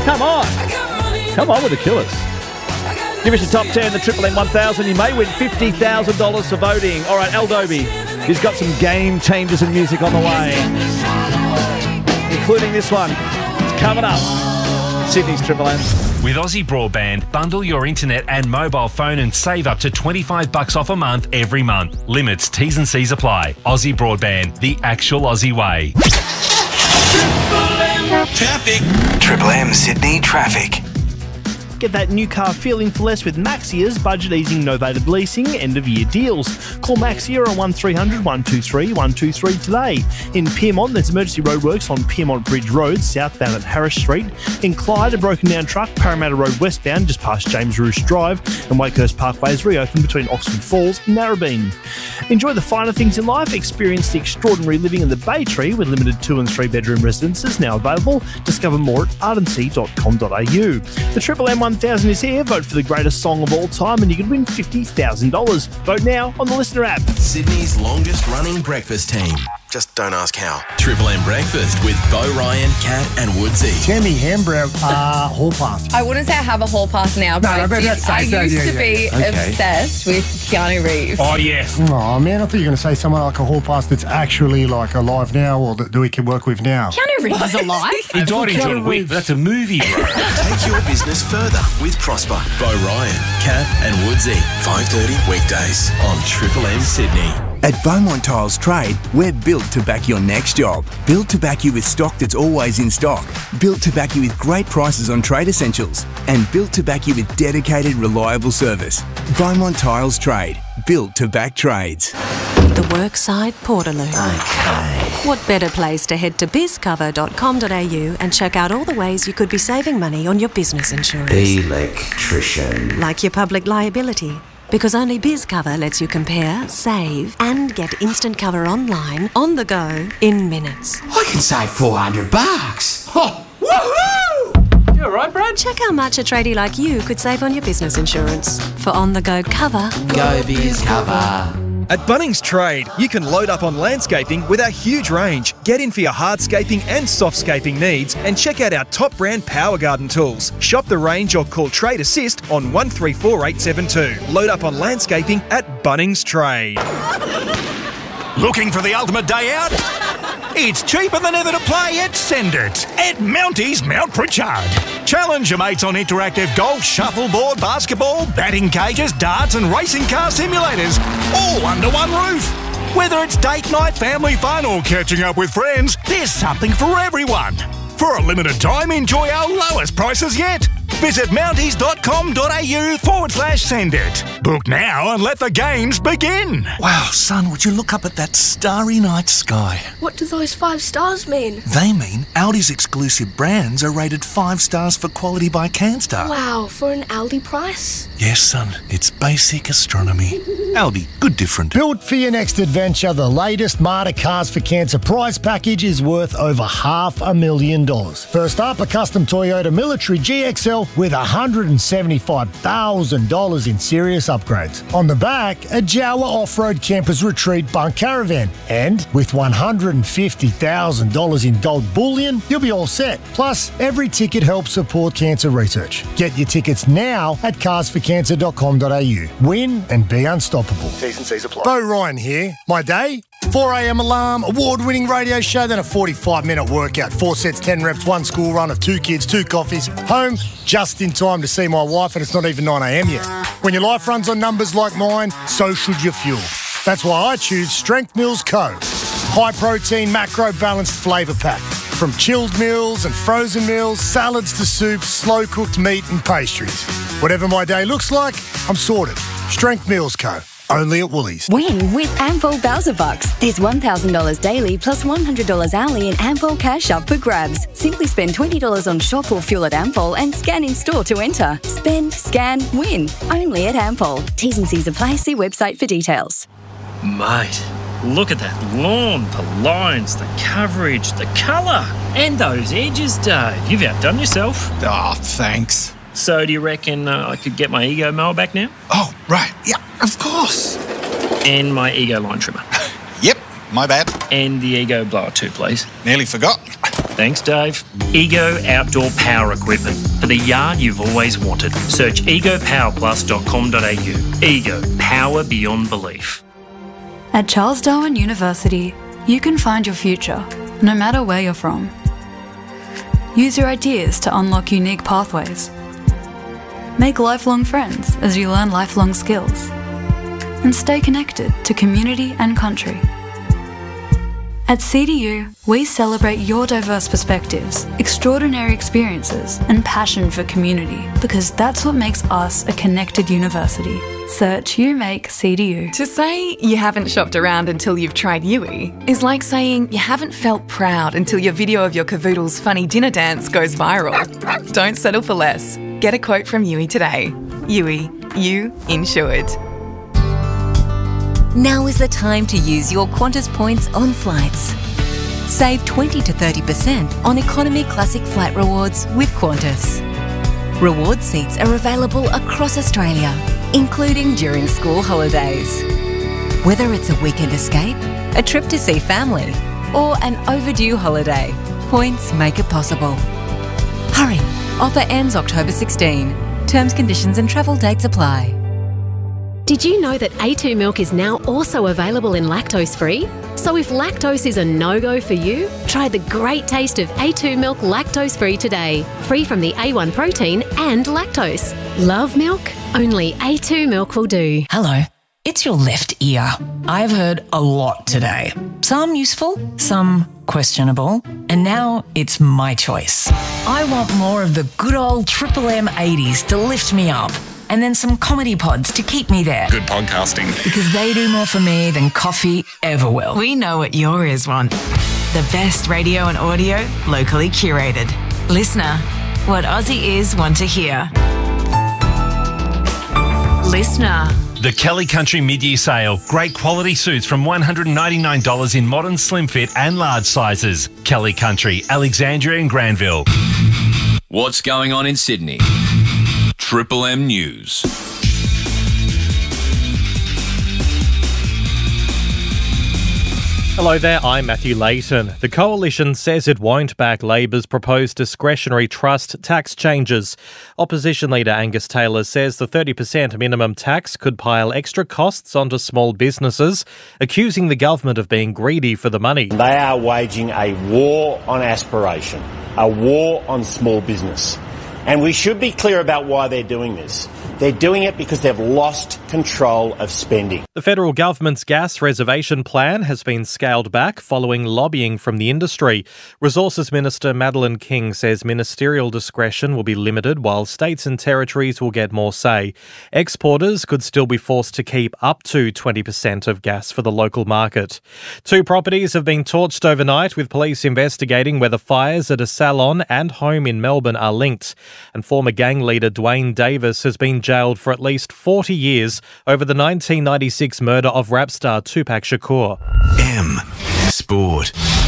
Come on. Come on with the Killers. Give us your top 10, the Triple M 1000. You may win $50,000 for voting. All right, El Dobie, he's got some game changers and music on the way, including this one. It's coming up. Sydney's Triple M. With Aussie Broadband, bundle your internet and mobile phone and save up to $25 off a month every month. Limits, T's and C's apply. Aussie Broadband, the actual Aussie way. Traffic. Triple M Sydney traffic. Get that new car feeling for less with Maxia's budget easing novated leasing end of year deals. Call Maxia on 1300 123 123 today. In Pyrmont, there's emergency roadworks on Pyrmont Bridge Road, southbound at Harris Street. In Clyde, a broken down truck, Parramatta Road westbound, just past James Roosh Drive. And Wakehurst Parkway is reopened between Oxford Falls and Narrabeen. Enjoy the finer things in life. Experience the extraordinary living in the Bay Tree with limited 2 and 3 bedroom residences now available. Discover more at ardency.com.au. The Triple M 1000 is here. Vote for the greatest song of all time and you can win $50,000. Vote now on the Listener app. Sydney's longest running breakfast team. Just don't ask how. Triple M Breakfast with Bo Ryan, Kat and Woodsy. Tammy Hambrow, hall pass. I wouldn't say I have a hall pass now, but I used to be obsessed with Keanu Reeves. Oh, yes. Oh, man, I thought you were going to say someone like a hall pass that's actually like alive now or that we can work with now. Keanu Reeves is alive? He died in John Wick. That's a movie, bro. Take your business further with Prosper. Bo Ryan, Kat and Woodsy. 5:30 weekdays on Triple M Sydney. At Beaumont Tiles Trade, we're built to back your next job. Built to back you with stock that's always in stock. Built to back you with great prices on trade essentials. And built to back you with dedicated, reliable service. Beaumont Tiles Trade. Built to back trades. The Workside Portaloo. Okay. What better place to head to bizcover.com.au and check out all the ways you could be saving money on your business insurance. Electrician. Like your public liability. Because only BizCover lets you compare, save, and get instant cover online, on the go, in minutes. I can save $400. Oh, woohoo! You alright, Brad? Check how much a tradie like you could save on your business insurance. For on-the-go cover, go BizCover. At Bunnings Trade, you can load up on landscaping with our huge range. Get in for your hardscaping and softscaping needs and check out our top brand Power Garden tools. Shop the range or call Trade Assist on 134872. Load up on landscaping at Bunnings Trade. Looking for the ultimate day out? It's cheaper than ever to play at Send It at Mounties Mount Pritchard. Challenge your mates on interactive golf, shuffleboard, basketball, batting cages, darts and racing car simulators, all under one roof. Whether it's date night, family fun or catching up with friends, there's something for everyone. For a limited time, enjoy our lowest prices yet. Visit mounties.com.au/send it. Book now and let the games begin. Wow, son, would you look up at that starry night sky? What do those 5 stars mean? They mean Aldi's exclusive brands are rated 5 stars for quality by CanStar. Wow, for an Aldi price? Yes, son, it's basic astronomy. Aldi, good different. Built for your next adventure, the latest Marta Cars for Cancer prize package is worth over $500,000. First up, a custom Toyota Military GXL with $175,000 in serious upgrades. On the back, a Jawa Off-Road Campers Retreat Bunk Caravan. And with $150,000 in gold bullion, you'll be all set. Plus, every ticket helps support cancer research. Get your tickets now at carsforcancer.com.au. Win and be unstoppable. T's and C's apply. Bo Ryan here. My day? 4 a.m. alarm, award-winning radio show, then a 45-minute workout. 4 sets, 10 reps, 1 school run of 2 kids, 2 coffees. Home just in time to see my wife, and it's not even 9 a.m. yet. When your life runs on numbers like mine, so should your fuel. That's why I choose Strength Mills Co. High-protein, macro-balanced flavour pack. From chilled meals and frozen meals, salads to soups, slow-cooked meat and pastries. Whatever my day looks like, I'm sorted. Strength Mills Co. Only at Woolies. Win with Ampol Bowser Bucks. There's $1,000 daily plus $100 hourly in Ampol cash up for grabs. Simply spend $20 on shop or fuel at Ampol and scan in store to enter. Spend, scan, win. Only at Ampol. T's and C's apply. See website for details. Mate, look at that lawn, the lines, the coverage, the colour, and those edges, Dave. You've outdone yourself. Oh, thanks. So do you reckon I could get my Ego mower back now? Oh, right. Yeah, of course. And my Ego line trimmer. Yep, my bad. And the Ego blower too, please. Nearly forgot. Thanks, Dave. Ego Outdoor Power Equipment for the yard you've always wanted. Search egopowerplus.com.au. Ego, power beyond belief. At Charles Darwin University, you can find your future, no matter where you're from. Use your ideas to unlock unique pathways. Make lifelong friends as you learn lifelong skills. And stay connected to community and country. At CDU, we celebrate your diverse perspectives, extraordinary experiences, and passion for community, because that's what makes us a connected university. Search UMake CDU. To say you haven't shopped around until you've tried Yui is like saying you haven't felt proud until your video of your cavoodle's funny dinner dance goes viral. Don't settle for less. Get a quote from Yui today. Yui, you insured. Now is the time to use your Qantas points on flights. Save 20 to 30% on Economy Classic Flight Rewards with Qantas. Reward seats are available across Australia, including during school holidays. Whether it's a weekend escape, a trip to see family, or an overdue holiday, points make it possible. Hurry! Offer ends October 16. Terms, conditions and travel dates apply. Did you know that A2 milk is now also available in lactose-free? So if lactose is a no-go for you, try the great taste of A2 milk lactose-free today. Free from the A1 protein and lactose. Love milk? Only A2 milk will do. Hello, it's your left ear. I've heard a lot today. Some useful, some questionable, and now it's my choice. I want more of the good old Triple M 80s to lift me up. And then some comedy pods to keep me there. Good podcasting. Because they do more for me than coffee ever will. We know what your ears want. The best radio and audio, locally curated. Listener, what Aussie ears want to hear. Listener. The Kelly Country mid-year sale. Great quality suits from $199 in modern, slim fit and large sizes. Kelly Country, Alexandria and Granville. What's going on in Sydney? Triple M News. Hello there, I'm Matthew Layton. The Coalition says it won't back Labor's proposed discretionary trust tax changes. Opposition leader Angus Taylor says the 30% minimum tax could pile extra costs onto small businesses, accusing the government of being greedy for the money. They are waging a war on aspiration, a war on small business. And we should be clear about why they're doing this. They're doing it because they've lost control of spending. The federal government's gas reservation plan has been scaled back following lobbying from the industry. Resources Minister Madeleine King says ministerial discretion will be limited while states and territories will get more say. Exporters could still be forced to keep up to 20% of gas for the local market. 2 properties have been torched overnight, with police investigating whether fires at a salon and home in Melbourne are linked. And former gang leader Dwayne Davis has been jailed for at least 40 years over the 1996 murder of rap star Tupac Shakur. M Sport.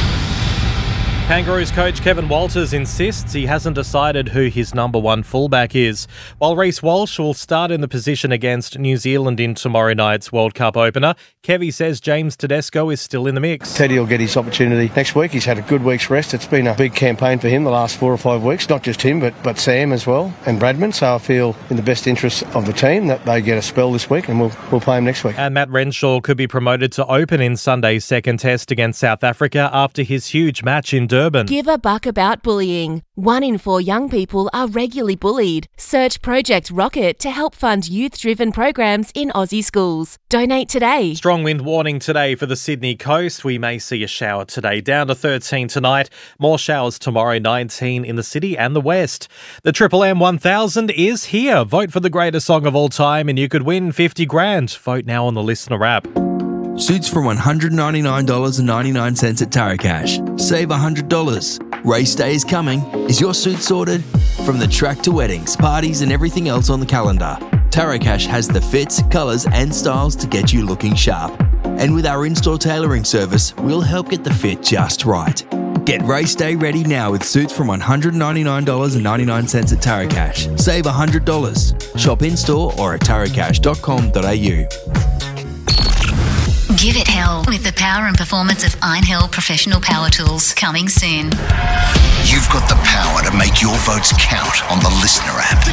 Kangaroos coach Kevin Walters insists he hasn't decided who his number 1 fullback is, while Reece Walsh will start in the position against New Zealand in tomorrow night's World Cup opener. Kevy says James Tedesco is still in the mix. Teddy will get his opportunity next week. He's had a good week's rest. It's been a big campaign for him the last 4 or 5 weeks, not just him, but Sam as well and Bradman. So I feel in the best interest of the team that they get a spell this week and we'll play him next week. And Matt Renshaw could be promoted to open in Sunday's second test against South Africa after his huge match in Durban. Give a buck about bullying. 1 in 4 young people are regularly bullied. Search Project Rocket to help fund youth-driven programs in Aussie schools. Donate today. Strong wind warning today for the Sydney coast. We may see a shower today, down to 13 tonight. More showers tomorrow, 19 in the city and the west. The Triple M 1000 is here. Vote for the greatest song of all time and you could win $50,000. Vote now on the Listener app. Suits for $199.99 at Taracash. Save $100. Race day is coming. Is your suit sorted? From the track to weddings, parties and everything else on the calendar, Taracash has the fits, colours and styles to get you looking sharp. And with our in-store tailoring service, we'll help get the fit just right. Get race day ready now with suits from $199.99 at Taracash. Save $100. Shop in-store or at taracash.com.au. Give it hell with the power and performance of Einhell Professional Power Tools. Coming soon. You've got the power to make your votes count on the Listener app.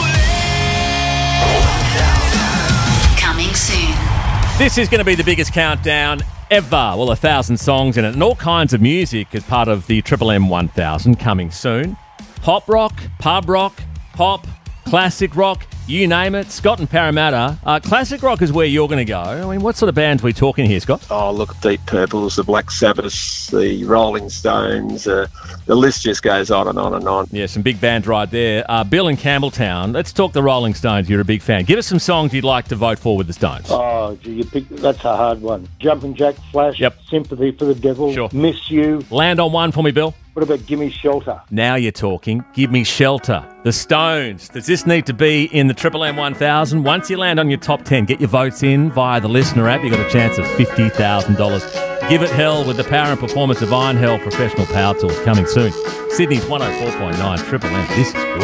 Coming soon. This is going to be the biggest countdown ever. Well, 1,000 songs in it and all kinds of music as part of the Triple M 1000 coming soon. Pop rock, pub rock, pop, classic rock, you name it. Scott and Parramatta. Classic rock is where you're going to go. I mean, what sort of bands are we talking here, Scott? Oh, look at Deep Purples, the Black Sabbaths, the Rolling Stones. The list just goes on and on and on. Yeah, some big bands right there. Bill in Campbelltown. Let's talk the Rolling Stones. You're a big fan. Give us some songs you'd like to vote for with the Stones. Oh, gee, that's a hard one. Jumpin' Jack Flash, Sympathy for the Devil, Miss You. Land on one for me, Bill. What about Gimme Shelter? Now you're talking. Give me Shelter. The Stones. Does this need to be in the Triple M 1000? Once you land on your top 10, get your votes in via the Listener app. You've got a chance of $50,000. Give it hell with the power and performance of Einhell Professional Power Tools coming soon. Sydney's 104.9 Triple M. This is good.